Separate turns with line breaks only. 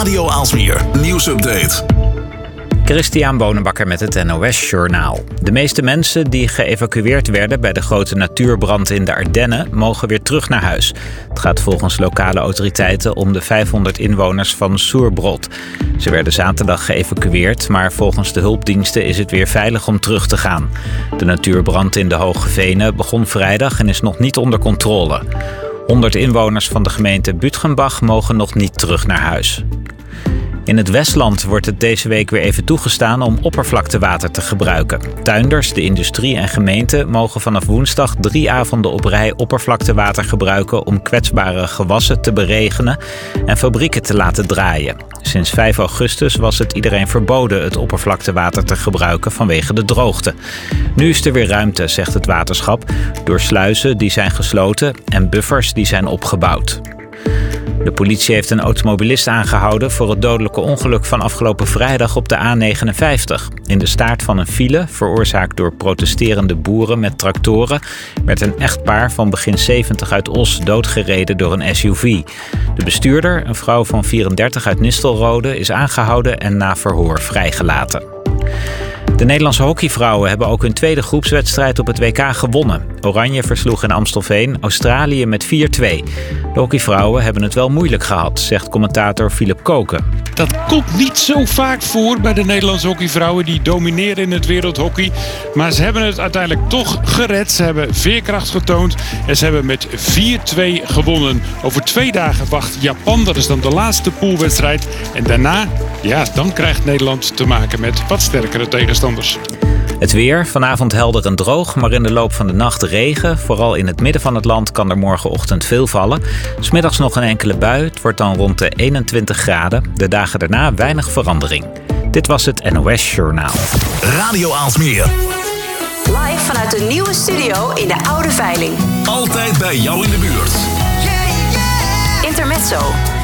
Radio Aalsmeer nieuwsupdate.
Christian Bonenbakker met het NOS Journaal. De meeste mensen die geëvacueerd werden bij de grote natuurbrand in de Ardennen mogen weer terug naar huis. Het gaat volgens lokale autoriteiten om de 500 inwoners van Soerbrod. Ze werden zaterdag geëvacueerd, maar volgens de hulpdiensten is het weer veilig om terug te gaan. De natuurbrand in de Hoge Venen begon vrijdag en is nog niet onder controle. 100 inwoners van de gemeente Bütgenbach mogen nog niet terug naar huis. In het Westland wordt het deze week weer even toegestaan om oppervlaktewater te gebruiken. Tuinders, de industrie en gemeenten mogen vanaf woensdag 3 avonden op rij oppervlaktewater gebruiken om kwetsbare gewassen te beregenen en fabrieken te laten draaien. Sinds 5 augustus was het iedereen verboden het oppervlaktewater te gebruiken vanwege de droogte. Nu is er weer ruimte, zegt het waterschap, door sluizen die zijn gesloten en buffers die zijn opgebouwd. De politie heeft een automobilist aangehouden voor het dodelijke ongeluk van afgelopen vrijdag op de A59. In de staart van een file, veroorzaakt door protesterende boeren met tractoren, werd een echtpaar van begin 70 uit Os doodgereden door een SUV. De bestuurder, een vrouw van 34 uit Nistelrode, is aangehouden en na verhoor vrijgelaten. De Nederlandse hockeyvrouwen hebben ook hun tweede groepswedstrijd op het WK gewonnen. Oranje versloeg in Amstelveen Australië met 4-2. De hockeyvrouwen hebben het wel moeilijk gehad, zegt commentator Philip Koken.
Dat komt niet zo vaak voor bij de Nederlandse hockeyvrouwen. Die domineren in het wereldhockey. Maar ze hebben het uiteindelijk toch gered. Ze hebben veerkracht getoond. En ze hebben met 4-2 gewonnen. Over 2 dagen wacht Japan. Dat is dan de laatste poolwedstrijd. En daarna, dan krijgt Nederland te maken met wat sterkere tegenstanders.
Het weer, vanavond helder en droog, maar in de loop van de nacht regen. Vooral in het midden van het land kan er morgenochtend veel vallen. 's Middags nog een enkele bui. Het wordt dan rond de 21 graden. De dagen daarna weinig verandering. Dit was het NOS Journaal.
Radio Aalsmeer.
Live vanuit de nieuwe studio in de Oude Veiling.
Altijd bij jou in de buurt.
Intermezzo.